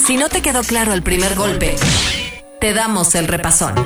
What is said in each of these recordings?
Si no te quedó claro el primer golpe, te damos el repasón.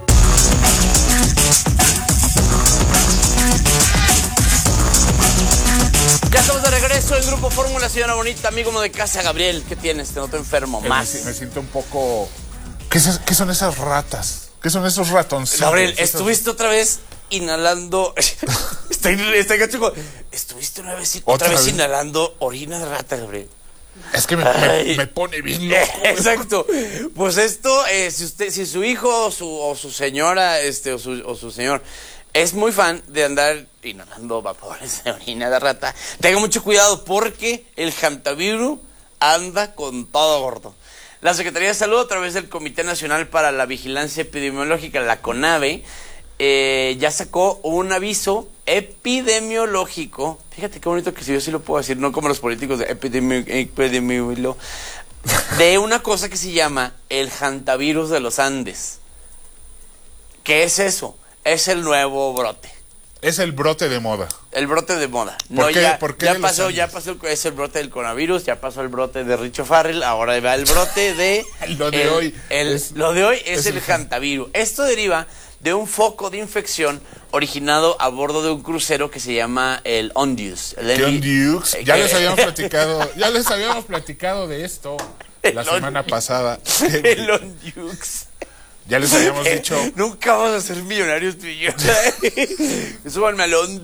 Ya estamos de regreso en Grupo Fórmula, señora bonita, amigo de casa. Gabriel, ¿qué tienes? Te noto enfermo, más. Me siento un poco... ¿Qué son esas ratas? ¿Qué son esos ratoncitos? Gabriel, estuviste otra vez inhalando... Estoy gacho. Estuviste otra vez inhalando orina de rata, Gabriel. Es que me pone bien loco. Exacto. Pues esto, si su hijo o su señora, o su señor es muy fan de andar inhalando vapores de orina de rata, tenga mucho cuidado porque el hantavirus anda con todo, gordo. La Secretaría de Salud, a través del Comité Nacional para la Vigilancia Epidemiológica, la CONAVE, ya sacó un aviso epidemiológico. Fíjate qué bonito que si yo sí lo puedo decir, no como los políticos de epidemiológico, de una cosa que se llama el hantavirus de los Andes. ¿Qué es eso? Es el nuevo brote. Es el brote de moda. El brote de moda. ¿Por qué ya pasó, es el brote del coronavirus, ya pasó el brote de Richo Farrell, ahora va el brote de... Lo de hoy es el hantavirus. Esto deriva de un foco de infección originado a bordo de un crucero que se llama el Ondius. Ya les habíamos platicado de esto la semana pasada. El Ondius. Ya les habíamos dicho. Nunca vamos a ser millonarios tú y yo. Súbanme al Ondius.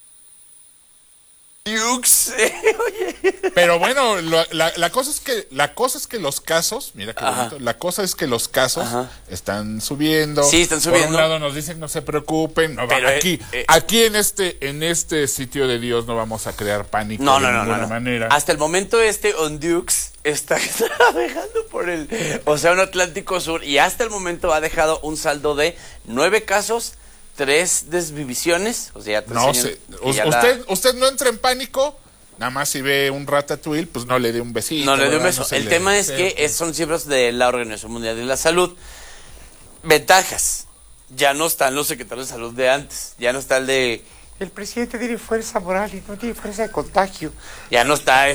Pero bueno, la cosa es que los casos, mira qué bonito, la cosa es que los casos están subiendo. Sí, están subiendo. Por un lado nos dicen no se preocupen, aquí en este sitio de Dios no vamos a crear pánico de ninguna manera. Hasta el momento Ondiux está navegando por el Océano Atlántico Sur y hasta el momento ha dejado un saldo de 9 casos, 3 desvivisiones, o sea, no sé, usted no entra en pánico, nada más si ve un ratatouille, pues no le dé un besito. No le dé un beso. El tema es que son cifras de la Organización Mundial de la Salud. Ventajas. Ya no están los secretarios de salud de antes. Ya no está el presidente tiene fuerza moral y no tiene fuerza de contagio. Ya no está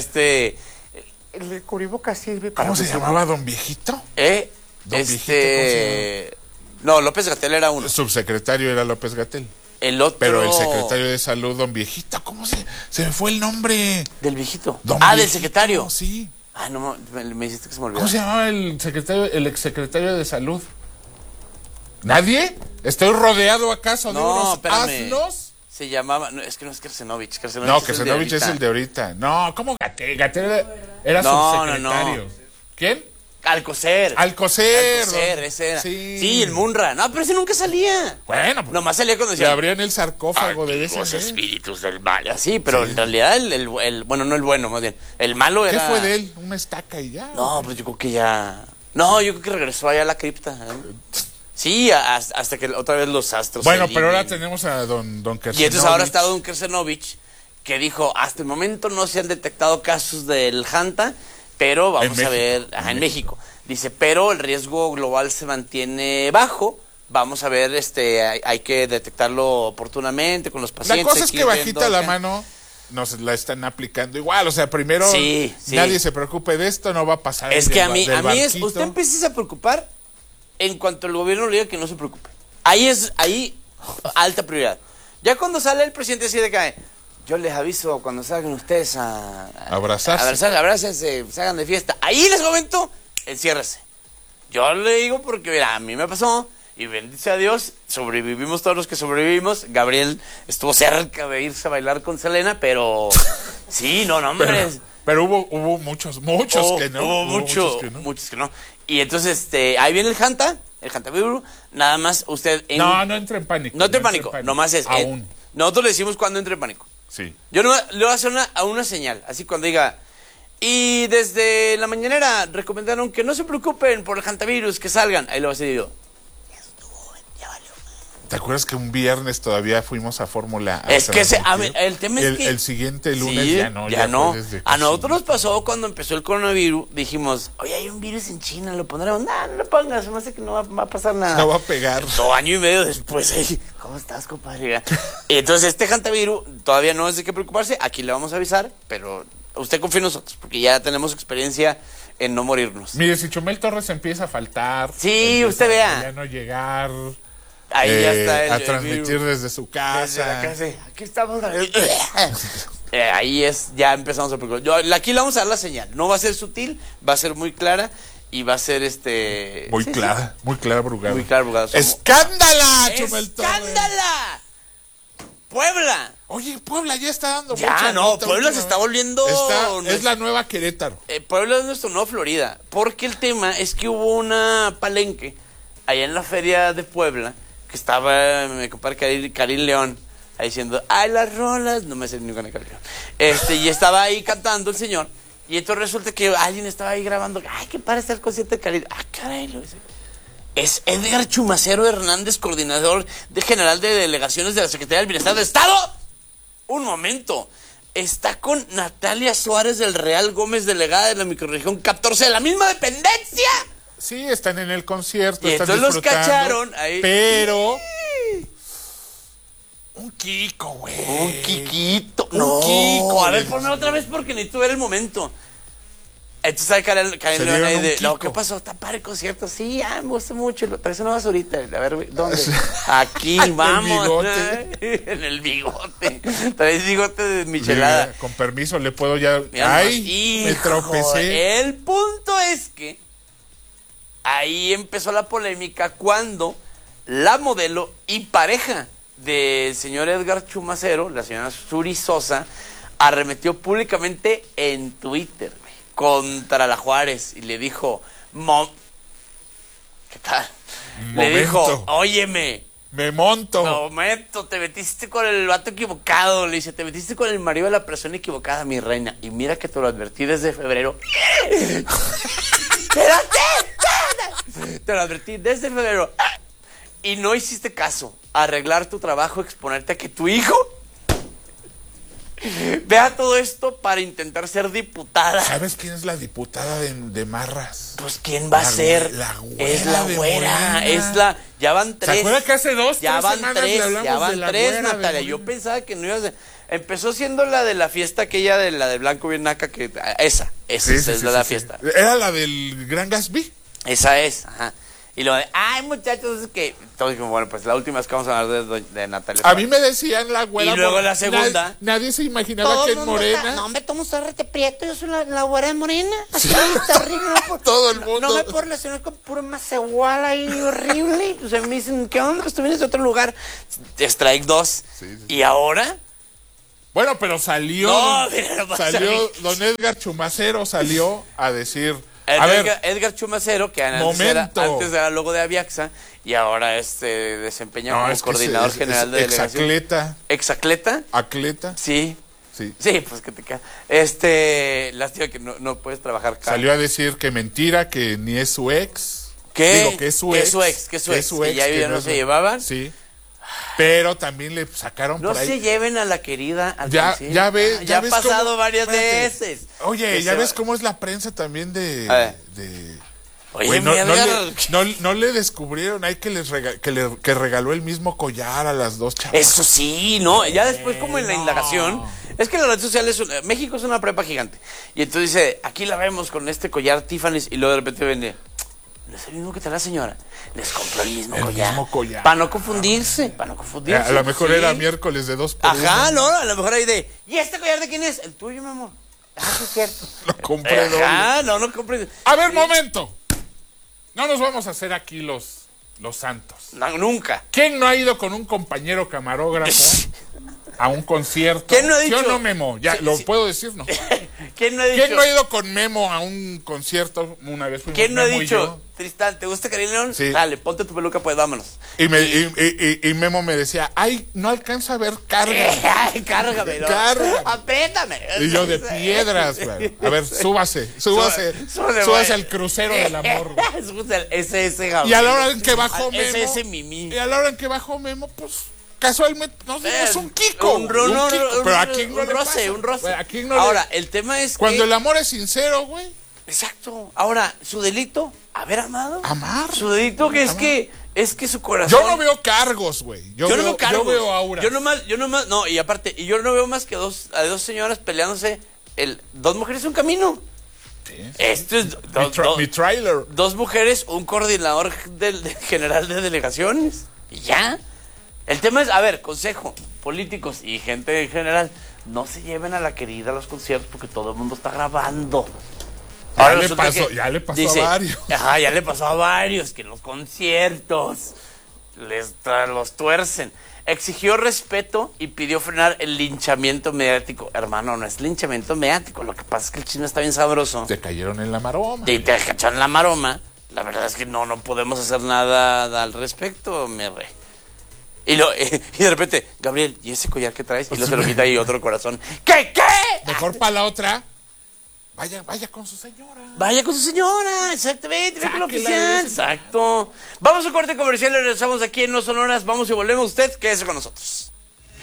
el cubrebocas sirve para... ¿Cómo se llamaba don Viejito? Don Viejito, ¿cómo se llamaba? No, López-Gatell era uno. El subsecretario era López-Gatell. El otro... Pero el secretario de salud, don Viejito, ¿cómo se me fue el nombre? ¿Del viejito? Viejito, del secretario. Sí. No, me dijiste que se me olvidó. ¿Cómo se llamaba el exsecretario de salud? ¿Nadie? ¿Estoy rodeado acaso de unos asnos? Se llamaba... No, es que no es Kersenovich. Kersenovich es el de ahorita. No, ¿cómo Gatell? Gatell era subsecretario. No. ¿Quién? Alcocer, ese era. Sí, el Munra. No, pero ese nunca salía. Bueno, pues nomás salía cuando decía. Le abrían el sarcófago de ese. Los espíritus del mal. Sí, pero en realidad bueno, no el bueno, más bien. El malo era. ¿Qué fue de él? ¿Una estaca y ya? No, pues yo creo que ya. No, yo creo que regresó allá a la cripta. Sí, hasta que otra vez los astros. Bueno, pero ahora tenemos a don Kersenovich. Y entonces ahora está don Kersenovich, que dijo: hasta el momento no se han detectado casos del Hanta. Pero vamos a ver, en México. Dice, pero el riesgo global se mantiene bajo. Vamos a ver, hay que detectarlo oportunamente con los pacientes. La cosa es que bajita la mano nos la están aplicando igual. O sea, primero nadie se preocupe de esto, no va a pasar. Es que a mí usted empieza a preocupar en cuanto el gobierno le diga que no se preocupe. Ahí alta prioridad. Ya cuando sale el presidente así de que... Yo les aviso cuando salgan ustedes a abrazarse, se hagan de fiesta. Ahí les comento, enciérrese. Yo le digo porque, mira, a mí me pasó y bendice a Dios, sobrevivimos todos los que sobrevivimos. Gabriel estuvo cerca de irse a bailar con Selena, pero sí, no, hombre. Pero hubo muchos que no. Hubo muchos que no. Y entonces, ahí viene el Hantavirus, nada más usted... No entre en pánico. No entre en pánico, nomás es... Aún. Nosotros le decimos cuando entre en pánico. Sí. Yo no, le voy a hacer una señal, así cuando diga, y desde la mañanera recomendaron que no se preocupen por el hantavirus, que salgan. Ahí lo voy a decir yo. Ya valió. ¿Te acuerdas que un viernes todavía fuimos a Fórmula? Es que el tema es que... El siguiente lunes ya no. A nosotros nos pasó cuando empezó el coronavirus, dijimos, oye, hay un virus en China, lo pondremos. No lo pongas, me hace que no va a pasar nada. No va a pegar. 2 años y medio después, ¿cómo estás, compadre? Entonces, hantavirus todavía no es de qué preocuparse, aquí le vamos a avisar, pero usted confía en nosotros, porque ya tenemos experiencia en no morirnos. Mire, si Chumel Torres empieza a faltar. Sí, usted vea. Ya no llegar. Ahí ya está a transmitir desde su casa. Desde la casa. Aquí estamos. Ahí ya empezamos a preocupar. Aquí le vamos a dar la señal. No va a ser sutil, va a ser muy clara y va a ser muy clara, Brugado. Muy clara, Brugado. ¡Escándala, Chumel Torres! ¡Escándala! Puebla. Oye, Puebla ya está dando ya, no, Puebla se está volviendo... es la nueva Querétaro. Puebla es nuestro nuevo Florida. Porque el tema es que hubo una palenque allá en la feria de Puebla que estaba mi compadre Karim León ahí diciendo, ¡ay, las rolas! No me sé ni con el Karim León. Y estaba ahí cantando el señor. Y entonces resulta que alguien estaba ahí grabando. ¡Ay, qué padre está el concierto de Karim! ¡Ah, caray! Lo dice. Es Edgar Chumacero Hernández, coordinador general de delegaciones de la Secretaría del Bienestar del Estado. Un momento. Está con Natalia Suárez del Real Gómez, delegada de la microrregión 14 de la misma dependencia. Sí, están en el concierto. Y están entonces los cacharon ahí. Pero... un Kiko, güey. Un Kikito. Un Kiko. A ver, ponme otra vez porque necesito ver el momento. Entonces hay Karen León ahí de... No, ¿qué pasó? ¿Está padre el concierto? Sí, me gusta mucho. Pero eso no vas ahorita. A ver, ¿dónde? Aquí, vamos. En el bigote. Traes bigote de michelada. Mira, con permiso, le puedo ya... ¡Ay! Me tropecé. El punto es que ahí empezó la polémica cuando la modelo y pareja del señor Edgar Chumacero, la señora Suri Sosa, arremetió públicamente en Twitter contra la Juárez y le dijo, ¿qué tal? Momento. Le dijo, óyeme, me monto. Momento, te metiste con el vato equivocado, le dice, te metiste con el marido de la persona equivocada, mi reina, y mira que te lo advertí desde febrero. ¡Espérate! Te lo advertí desde febrero y no hiciste caso. Arreglar tu trabajo, exponerte a que tu hijo vea todo esto para intentar ser diputada. ¿Sabes quién es la diputada de Marras? Pues ¿quién va a ser? La güera. Es la güera. Es la... Ya van 3. ¿Se acuerda que hace 2, ya 3 van semanas 3, le hablamos ya van de la 3, güera, Natalia. Yo pensaba que no ibas a... Empezó siendo la de la fiesta aquella de la de Blanco Bien Naca, que... Esa es la fiesta. ¿Era la del Gran Gatsby? Esa es, ajá. Y lo de, ay, muchachos, es que... Todos dijimos, bueno, pues la última vez que vamos a hablar de Natalia. A mí me decían la güera. Y luego la segunda. Nadie se imaginaba que en Morena... No, hombre, tomo rete prieto, yo soy la güera de Morena. Así, terrible. Todo el mundo. No me por relacionar con puro macehual ahí, horrible. O sea, me dicen, ¿qué onda? Pues tú vienes de otro lugar. Strike 2. Sí. ¿Y ahora? Bueno, pero salió... No, mira, no salió don Edgar Chumacero, salió a decir... Edgar Chumacero, que antes era logo de Aviaxa y ahora desempeña como coordinador general de delegación. Exacleta. ¿Exacleta? Acleta. Sí, pues que te queda. Lástima que no puedes trabajar. Salió a decir que mentira, que ni es su ex. ¿Qué? Digo, que es su ex. Que ya no se llevaban. Sí. Pero también le sacaron no por ahí. No se lleven a la querida. Ya ves. Ya ha ves pasado varias veces. Oye, ya ves cómo es la prensa también de... Oye, güey, no le descubrieron ahí que regaló el mismo collar a las dos chavas. Eso sí, ¿no? Ya después como en la indagación. Es que las redes sociales, México es una prepa gigante. Y entonces dice, aquí la vemos con este collar Tiffany's y luego de repente vende... No es el mismo que te la señora. Les compró el mismo collar. Para no confundirse. A lo mejor era miércoles de 2 por 1. Ajá, no, a lo mejor hay de... ¿Y este collar de quién es? El tuyo, mi amor. Sí es cierto. Lo compré doble. No compré. A ver, momento. No nos vamos a hacer aquí los santos. No, nunca. ¿Quién no ha ido con un compañero camarógrafo a un concierto? ¿Quién no ha dicho? Yo no, Memo. Ya, ¿lo puedo decir? No. ¿Quién no ha dicho? ¿Quién no ha ido con Memo a un concierto una vez? ¿Quién no ha dicho? Tristán, ¿te gusta Karim León? Sí. Dale, ponte tu peluca, pues vámonos. Y Memo me decía, ay, no alcanza a ver carga. Ay, cárgame, ¿no? Apriétame. Y yo de piedras, güey. A ver, súbase al crucero del amor. Ese y a la hora en que bajó Memo. Ese Mimi. Y a la hora en que bajó Memo, pues casualmente nos dimos un Kiko. Pero ¿a quién no le pasa? Un roce. ¿A quién no Ahora, el tema es cuando el amor es sincero, güey. Exacto. Ahora, su delito, haber amado. Amar. Su delito es que su corazón. Yo no veo cargos, güey. Yo no veo cargos. Yo veo auras. Yo nomás, no, y aparte, yo no veo más que dos señoras peleándose, dos mujeres un camino. Esto es mi trailer. 2 mujeres, un coordinador general de delegaciones. Y ya. El tema es, a ver, consejo, políticos y gente en general, no se lleven a la querida a los conciertos porque todo el mundo está grabando. Ya le pasó a varios. Ajá, ya le pasó a varios que en los conciertos los tuercen. Exigió respeto y pidió frenar el linchamiento mediático. Hermano, no es linchamiento mediático. Lo que pasa es que el chisme está bien sabroso. Te cayeron en la maroma. Y te cacharon en la maroma. La verdad es que no podemos hacer nada al respecto, mi rey. Y de repente, Gabriel, ¿y ese collar que traes? Y luego se lo quita y otro corazón. ¿Qué? Mejor para la otra. Vaya con su señora. Vaya con su señora, exactamente, con la oficial. Exacto. Vamos a corte comercial y regresamos aquí en No Sonoras. Vamos y volvemos. Usted, quédese con nosotros.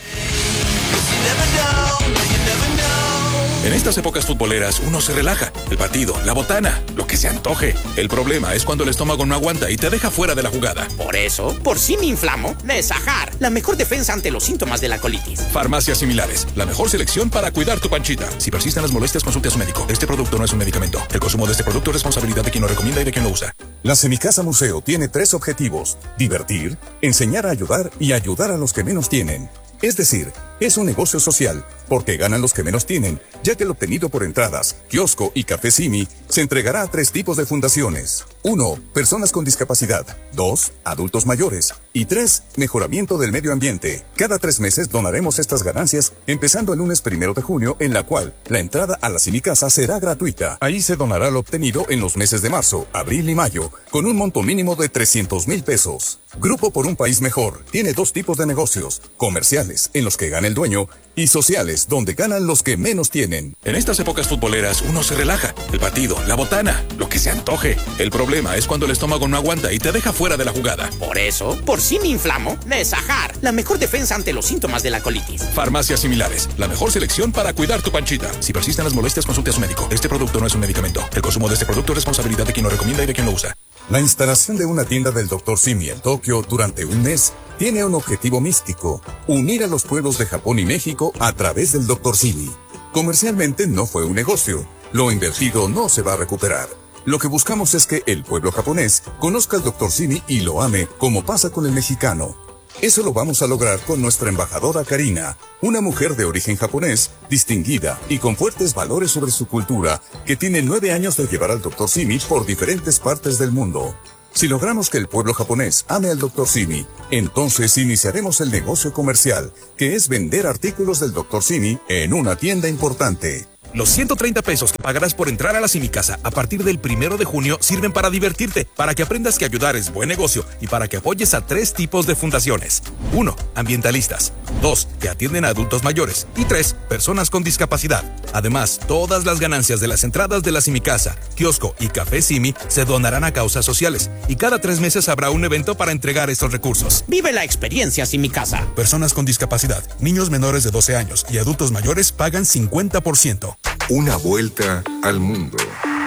En estas épocas futboleras uno se relaja. El partido, la botana, lo que se antoje. El problema es cuando el estómago no aguanta y te deja fuera de la jugada. Por eso, por si me inflamo, Nesajar, la mejor defensa ante los síntomas de la colitis. Farmacias Similares, la mejor selección para cuidar tu panchita. Si persisten las molestias, consulte a su médico. Este producto no es un medicamento. El consumo de este producto es responsabilidad de quien lo recomienda y de quien lo usa. La Semicasa Museo tiene 3 objetivos: divertir, enseñar a ayudar y ayudar a los que menos tienen. Es decir, es un negocio social, porque ganan los que menos tienen, ya que el obtenido por entradas, kiosco y café Simi se entregará a 3 tipos de fundaciones. 1. Personas con discapacidad. 2. Adultos mayores. Y 3. Mejoramiento del medio ambiente. Cada 3 meses donaremos estas ganancias, empezando el lunes 1 de junio, en la cual la entrada a la Semicasa será gratuita. Ahí se donará lo obtenido en los meses de marzo, abril y mayo, con un monto mínimo de 300,000 pesos. Grupo por un País Mejor tiene 2 tipos de negocios: comerciales, en los que gana el dueño, y sociales, donde ganan los que menos tienen. En estas épocas futboleras uno se relaja. El partido, la botana, lo que se antoje. El problema es cuando el estómago no aguanta y te deja fuera de la jugada. Por eso, por si me inflamo, Nesajar, la mejor defensa ante los síntomas de la colitis. Farmacias Similares, la mejor selección para cuidar tu panchita. Si persisten las molestias, consulte a su médico. Este producto no es un medicamento. El consumo de este producto es responsabilidad de quien lo recomienda y de quien lo usa. La instalación de una tienda del Dr. Simi en Tokio durante un mes tiene un objetivo místico: unir a los pueblos de Japón y México a través del Dr. Simi. Comercialmente no fue un negocio. Lo invertido no se va a recuperar. Lo que buscamos es que el pueblo japonés conozca al Dr. Simi y lo ame, como pasa con el mexicano. Eso lo vamos a lograr con nuestra embajadora Karina, una mujer de origen japonés, distinguida y con fuertes valores sobre su cultura, que tiene 9 años de llevar al Dr. Simi por diferentes partes del mundo. Si logramos que el pueblo japonés ame al Dr. Simi, entonces iniciaremos el negocio comercial, que es vender artículos del Dr. Simi en una tienda importante. Los 130 pesos que pagarás por entrar a la Semicasa a partir del 1 de junio sirven para divertirte, para que aprendas que ayudar es buen negocio y para que apoyes a 3 tipos de fundaciones. 1. Ambientalistas. 2. Que atienden a adultos mayores. Y 3. Personas con discapacidad. Además, todas las ganancias de las entradas de la Semicasa, kiosco y café Simi se donarán a causas sociales. Y cada 3 meses habrá un evento para entregar estos recursos. Vive la experiencia Semicasa. Personas con discapacidad, niños menores de 12 años y adultos mayores pagan 50%. Una vuelta al mundo.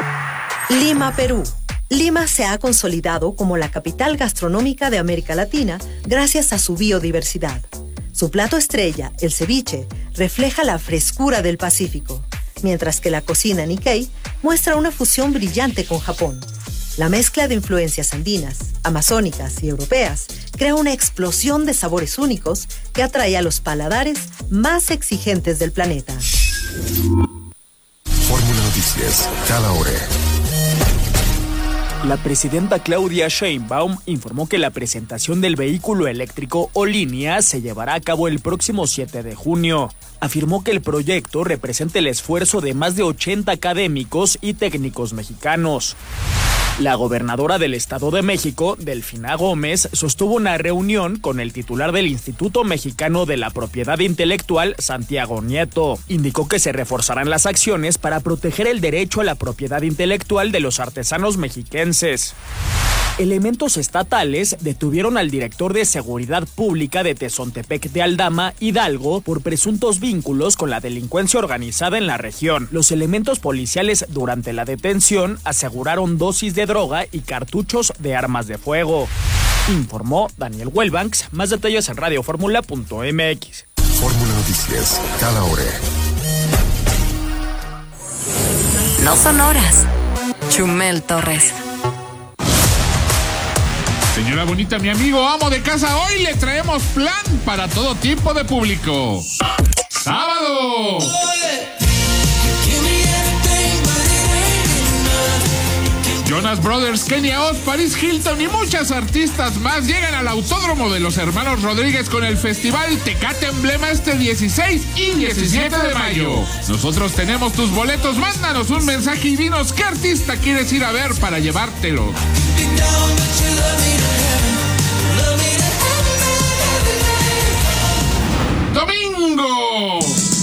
Lima, Perú. Lima se ha consolidado como la capital gastronómica de América Latina gracias a su biodiversidad. Su plato estrella, el ceviche, refleja la frescura del Pacífico, mientras que la cocina Nikkei muestra una fusión brillante con Japón. La mezcla de influencias andinas, amazónicas y europeas crea una explosión de sabores únicos que atrae a los paladares más exigentes del planeta. Fórmula Noticias, cada hora. La presidenta Claudia Sheinbaum informó que la presentación del vehículo eléctrico O-Línea se llevará a cabo el próximo 7 de junio. Afirmó que el proyecto representa el esfuerzo de más de 80 académicos y técnicos mexicanos. La gobernadora del Estado de México, Delfina Gómez, sostuvo una reunión con el titular del Instituto Mexicano de la Propiedad Intelectual, Santiago Nieto. Indicó que se reforzarán las acciones para proteger el derecho a la propiedad intelectual de los artesanos mexiquenses. Elementos estatales detuvieron al director de Seguridad Pública de Tezontepec de Aldama, Hidalgo, por presuntos vínculos con la delincuencia organizada en la región. Los elementos policiales durante la detención aseguraron dosis de droga y cartuchos de armas de fuego. Informó Daniel Welbanks. Más detalles en radioformula.mx. Fórmula Noticias, cada hora. No son horas. Chumel Torres. Señora bonita, mi amigo amo de casa, hoy le traemos plan para todo tipo de público. ¡Sábado! Jonas Brothers, Kenia Oz, Paris Hilton y muchas artistas más llegan al Autódromo de los Hermanos Rodríguez con el Festival Tecate Emblema este 16 y 17 de mayo. Nosotros tenemos tus boletos, mándanos un mensaje y dinos qué artista quieres ir a ver para llevártelo.